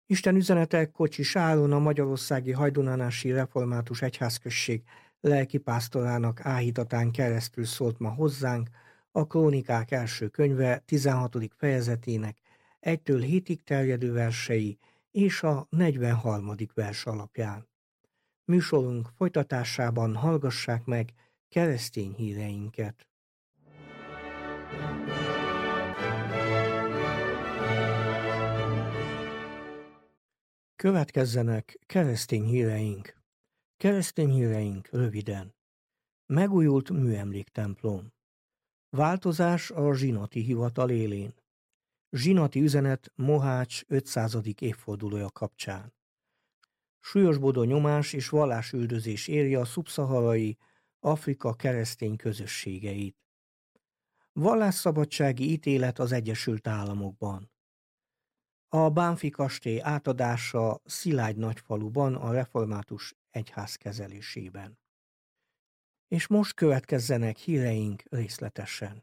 Isten üzenete Kocsis Áron, a magyarországi Hajdunánási Református Egyházközség lelkipásztorának áhítatán keresztül szólt ma hozzánk a Krónikák első könyve 16. fejezetének 1-től 7-ig terjedő versei és a 43. vers alapján. Műsorunk folytatásában hallgassák meg keresztény híreinket. Következzenek keresztény híreink. Keresztény híreink röviden. Megújult műemléktemplom. Változás a zsinati hivatal élén. Zsinati üzenet Mohács 500. évfordulója kapcsán. Súlyosbodó nyomás és vallásüldözés éri a szubszaharai Afrika keresztény közösségeit. Vallásszabadsági ítélet az Egyesült Államokban. A Bánffy kastély átadása Szilágy nagyfaluban a református egyház kezelésében. És most következzenek híreink részletesen.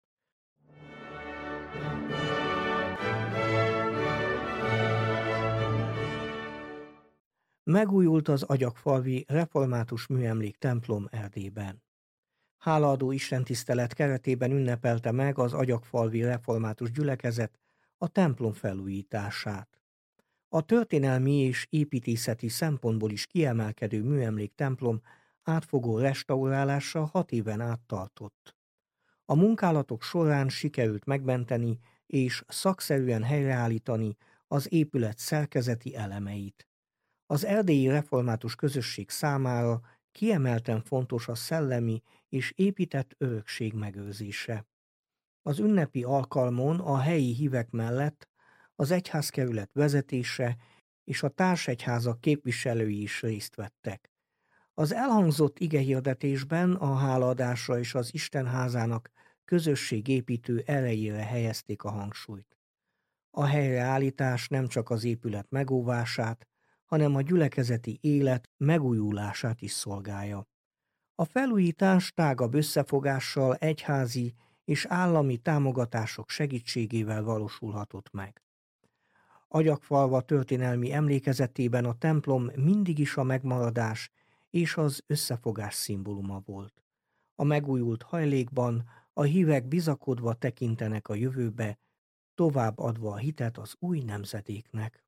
Megújult az agyagfalvi református műemléktemplom Erdélyben. Hálaadó istentisztelet keretében ünnepelte meg az agyagfalvi református gyülekezet a templom felújítását. A történelmi és építészeti szempontból is kiemelkedő műemléktemplom átfogó restaurálása 6 éven át tartott. A munkálatok során sikerült megmenteni és szakszerűen helyreállítani az épület szerkezeti elemeit. Az erdélyi református közösség számára kiemelten fontos a szellemi és épített örökség megőrzése. Az ünnepi alkalmon a helyi hívek mellett az egyházkerület vezetése és a társegyházak képviselői is részt vettek. Az elhangzott igehirdetésben a hálaadásra és az Istenházának közösségépítő erejére helyezték a hangsúlyt. A helyreállítás nem csak az épület megóvását, hanem a gyülekezeti élet megújulását is szolgálja. A felújítás tágabb összefogással, egyházi és állami támogatások segítségével valósulhatott meg. Agyagfalva történelmi emlékezetében a templom mindig is a megmaradás és az összefogás szimbóluma volt. A megújult hajlékban a hívek bizakodva tekintenek a jövőbe, tovább adva a hitet az új nemzedéknek.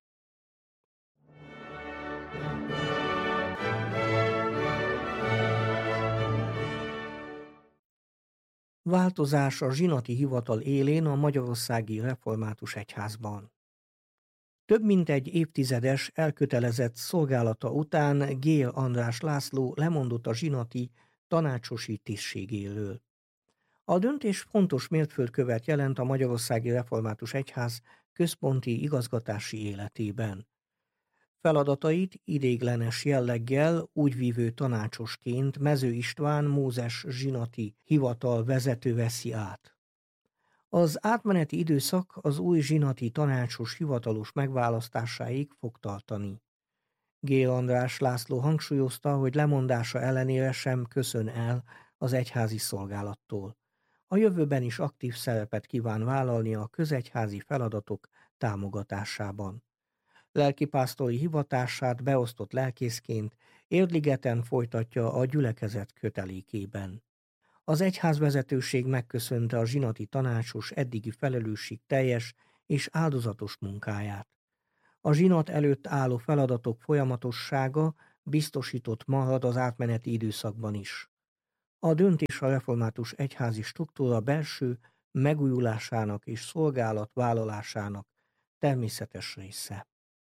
Változás a zsinati hivatal élén a magyarországi református egyházban. Több mint egy évtizedes elkötelezett szolgálata után Gél András László lemondott a zsinati tanácsosi tisztségéről. A döntés fontos mérföldkövet jelent a magyarországi református egyház központi igazgatási életében. Feladatait ideiglenes jelleggel úgy vívő tanácsosként Mező István Mózes zsinati hivatal vezető veszi át. Az átmeneti időszak az új zsinati tanácsos hivatalos megválasztásáig fog tartani. Gél András László hangsúlyozta, hogy lemondása ellenére sem köszön el az egyházi szolgálattól. A jövőben is aktív szerepet kíván vállalni a közegyházi feladatok támogatásában. Lelkipásztori hivatását beosztott lelkészként Érdligeten folytatja a gyülekezet kötelékében. Az egyházvezetőség megköszönte a zsinati tanácsos eddigi felelősségteljes és áldozatos munkáját. A zsinat előtt álló feladatok folyamatossága biztosított marad az átmeneti időszakban is. A döntés a református egyházi struktúra belső megújulásának és szolgálat vállalásának természetes része.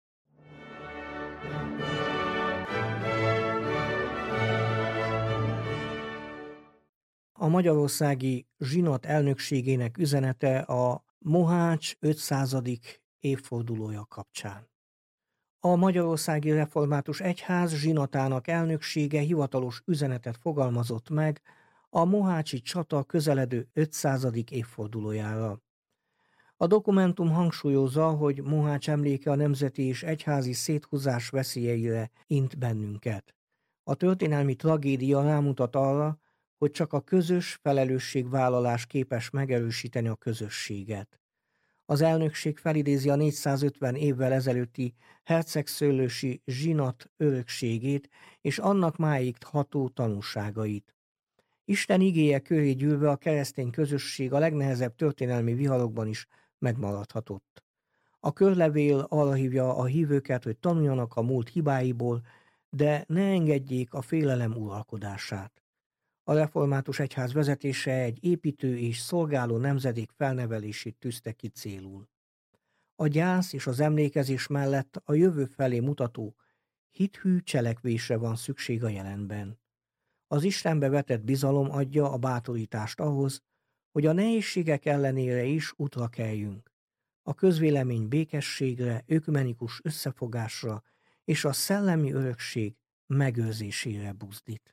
A magyarországi zsinat elnökségének üzenete a Mohács 500. évfordulója kapcsán. A magyarországi református egyház zsinatának elnöksége hivatalos üzenetet fogalmazott meg a mohácsi csata közeledő 500. évfordulójára. A dokumentum hangsúlyozza, hogy Mohács emléke a nemzeti és egyházi széthúzás veszélyeire int bennünket. A történelmi tragédia rámutat arra, hogy csak a közös felelősségvállalás képes megerősíteni a közösséget. Az elnökség felidézi a 450 évvel ezelőtti hercegszőlősi zsinat örökségét és annak máig ható tanúságait. Isten igéje köré gyűlve a keresztény közösség a legnehezebb történelmi viharokban is megmaradhatott. A körlevél arra hívja a hívőket, hogy tanuljanak a múlt hibáiból, de ne engedjék a félelem uralkodását. A református egyház vezetése egy építő és szolgáló nemzedék felnevelését tűzte ki célul. A gyász és az emlékezés mellett a jövő felé mutató, hithű cselekvésre van szükség a jelenben. Az Istenbe vetett bizalom adja a bátorítást ahhoz, hogy a nehézségek ellenére is útra keljünk. A közvélemény békességre, ökumenikus összefogásra és a szellemi örökség megőrzésére buzdít.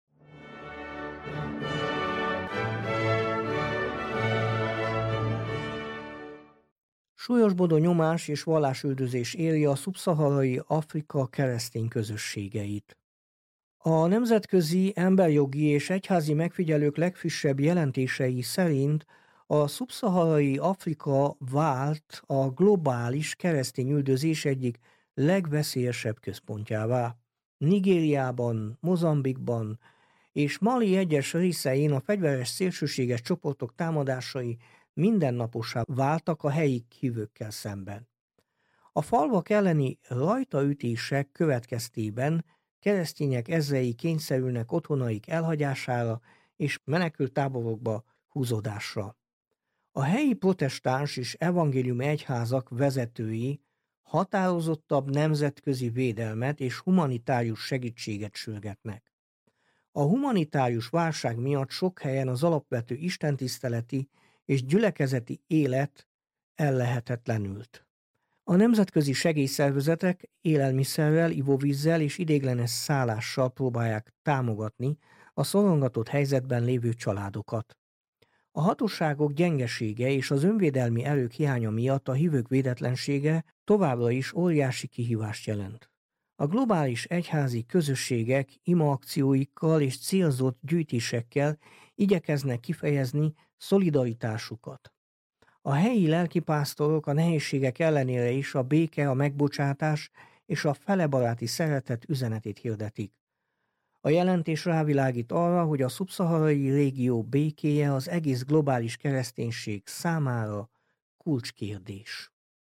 Súlyosbodó nyomás és vallásüldözés éri a szubszaharai Afrika keresztény közösségeit. A nemzetközi emberjogi és egyházi megfigyelők legfrissebb jelentései szerint a szubszaharai Afrika vált a globális keresztény üldözés egyik legveszélyesebb központjává. Nigériában, Mozambikban és Mali egyes részein a fegyveres szélsőséges csoportok támadásai mindennapossá váltak a helyi hívőkkel szemben. A falvak elleni rajtaütések következtében keresztények ezrei kényszerülnek otthonaik elhagyására és menekülttáborokba húzódásra. A helyi protestáns és evangéliumi egyházak vezetői határozottabb nemzetközi védelmet és humanitárius segítséget sürgetnek. A humanitárius válság miatt sok helyen az alapvető istentiszteleti és gyülekezeti élet ellehetetlenült. A nemzetközi segélyszervezetek élelmiszerrel, ivóvízzel és ideiglenes szállással próbálják támogatni a szorongatott helyzetben lévő családokat. A hatóságok gyengesége és az önvédelmi erők hiánya miatt a hívők védetlensége továbbra is óriási kihívást jelent. A globális egyházi közösségek imaakcióikkal és célzott gyűjtésekkel igyekeznek kifejezni szolidaritásukat. A helyi lelkipásztorok a nehézségek ellenére is a béke, a megbocsátás és a felebaráti szeretet üzenetét hirdetik. A jelentés rávilágít arra, hogy a szubszaharai régió békéje az egész globális kereszténység számára kulcskérdés.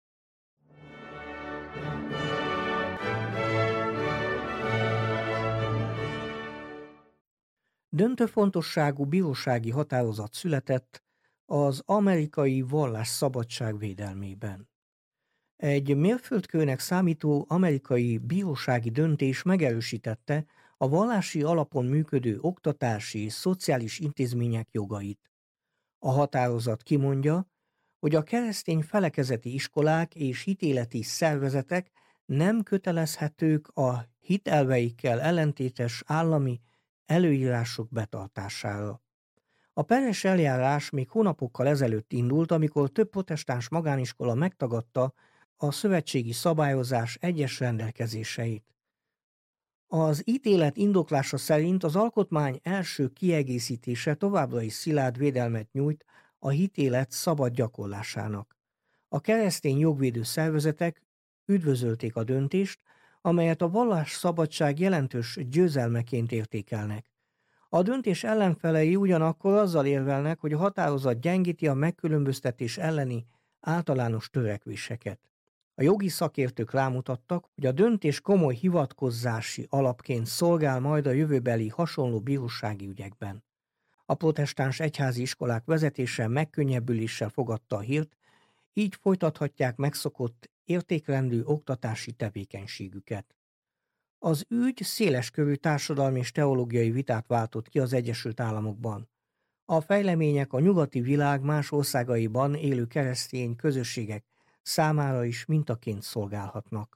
Döntő fontosságú bírósági határozat született az amerikai vallásszabadság védelmében. Egy mérföldkőnek számító amerikai bírósági döntés megerősítette a vallási alapon működő oktatási és szociális intézmények jogait. A határozat kimondja, hogy a keresztény felekezeti iskolák és hitéleti szervezetek nem kötelezhetők a hitelveikkel ellentétes állami előírások betartására. A peres eljárás még hónapokkal ezelőtt indult, amikor több protestáns magániskola megtagadta a szövetségi szabályozás egyes rendelkezéseit. Az ítélet indoklása szerint az alkotmány első kiegészítése továbbra is szilárd védelmet nyújt a hitélet szabad gyakorlásának. A keresztény jogvédő szervezetek üdvözölték a döntést, amelyet a vallásszabadság jelentős győzelmeként értékelnek. A döntés ellenfelei ugyanakkor azzal érvelnek, hogy a határozat gyengíti a megkülönböztetés elleni általános törekvéseket. A jogi szakértők rámutattak, hogy a döntés komoly hivatkozási alapként szolgál majd a jövőbeli hasonló bírósági ügyekben. A protestáns egyházi iskolák vezetése megkönnyebbüléssel fogadta a hírt, így folytathatják megszokott értékrendű oktatási tevékenységüket. Az ügy széleskörű társadalmi és teológiai vitát váltott ki az Egyesült Államokban. A fejlemények a nyugati világ más országaiban élő keresztény közösségek számára is mintaként szolgálhatnak.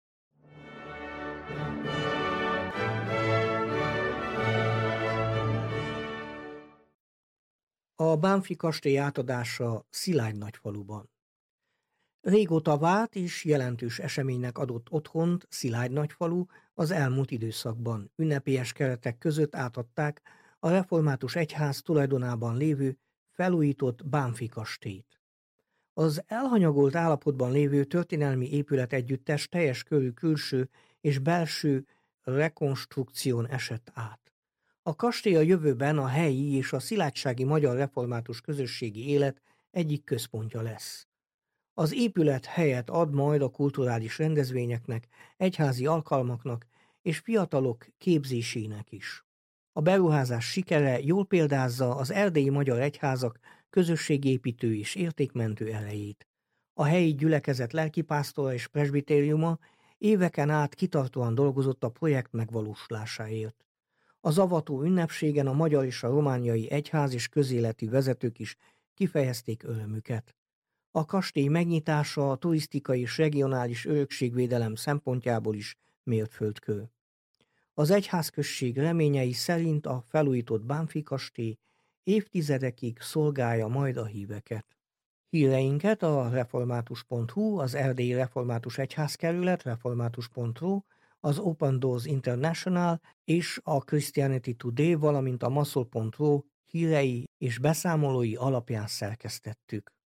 A Banfi kastély átadása Szilágynagyfaluban. Régóta várt és jelentős eseménynek adott otthont Szilágynagyfalu az elmúlt időszakban. Ünnepélyes keretek között átadták a református egyház tulajdonában lévő felújított Banfi kastélyt. Az elhanyagolt állapotban lévő történelmi épületegyüttes teljes körű külső és belső rekonstrukción esett át. A kastély a jövőben a helyi és a szilágysági magyar református közösségi élet egyik központja lesz. Az épület helyet ad majd a kulturális rendezvényeknek, egyházi alkalmaknak és fiatalok képzésének is. A beruházás sikere jól példázza az erdélyi magyar egyházak közösségépítő és értékmentő erejét. A helyi gyülekezet lelkipásztora és presbitériuma éveken át kitartóan dolgozott a projekt megvalósulásáért. Az avató ünnepségen a magyar és a romániai egyház és közéleti vezetők is kifejezték örömüket. A kastély megnyitása a turisztikai és regionális örökségvédelem szempontjából is mérföldkő. Az egyházközség reményei szerint a felújított Bánffy kastély évtizedekig szolgálja majd a híveket. Híreinket a református.hu, az Erdélyi Református Egyházkerület, református.ru, az Open Doors International és a Christianity Today, valamint a Maszol.ru hírei és beszámolói alapján szerkesztettük.